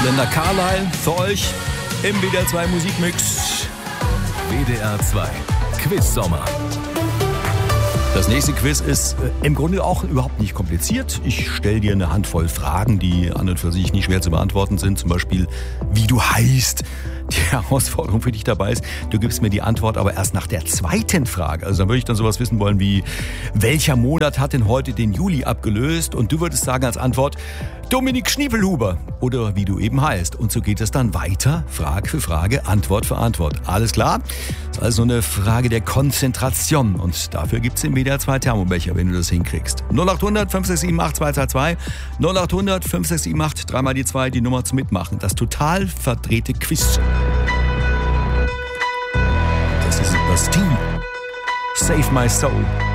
Linda Carlisle für euch im WDR 2 Musikmix. WDR 2 Quiz Sommer. Das nächste Quiz ist im Grunde auch überhaupt nicht kompliziert. Ich stelle dir eine Handvoll Fragen, die an und für sich nicht schwer zu beantworten sind. Zum Beispiel, wie du heißt. Die Herausforderung für dich dabei ist, du gibst mir die Antwort aber erst nach der zweiten Frage. Also dann würde ich dann sowas wissen wollen wie, welcher Monat hat denn heute den Juli abgelöst? Und du würdest sagen als Antwort, Dominik Schniefelhuber. Oder wie du eben heißt. Und so geht es dann weiter, Frage für Frage, Antwort für Antwort. Alles klar? Das ist also eine Frage der Konzentration. Und dafür gibt es im WDR 2 Thermobecher, wenn du das hinkriegst. 0800 567 8222 0800 567 3 mal die 2, die Nummer zum Mitmachen. Das total verdrehte Quiz. Das ist das Team. Save My Soul.